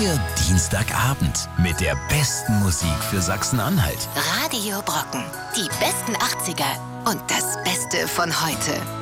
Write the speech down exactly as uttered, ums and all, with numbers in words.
Ihr Dienstagabend mit der besten Musik für Sachsen-Anhalt. Radio Brocken. Die besten achtziger und das Beste von heute.